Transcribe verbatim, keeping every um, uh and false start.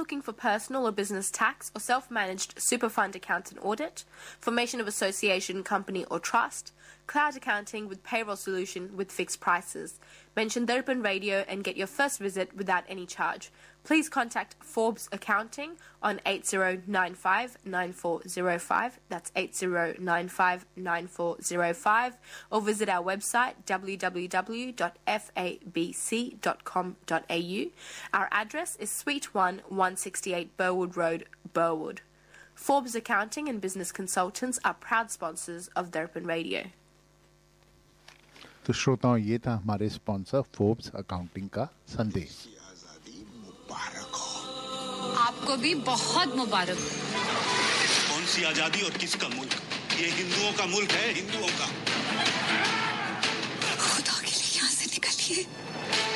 looking for personal or business tax or self-managed super fund accountant audit, formation of association, company or trust, cloud accounting with payroll solution with fixed prices? Mention Darpan Radio and get your first visit without any charge. Please contact Forbes Accounting on eight zero nine five nine four zero five, that's eight zero nine five nine four zero five, or visit our website w w w dot f a b c dot com dot a u. Our address is Suite one, one sixty-eight Burwood Road, Burwood. Forbes Accounting and Business Consultants are proud sponsors of Darpan Radio. तो श्रोताओं ये था हमारे sponsor Forbes accounting का संदेश। आपको भी बहुत मुबारक। कौन सी आजादी और किसका मुल्क? ये हिंदुओं का मुल्क है, हिंदुओं का। खुदा के लिए यहाँ से निकलिए।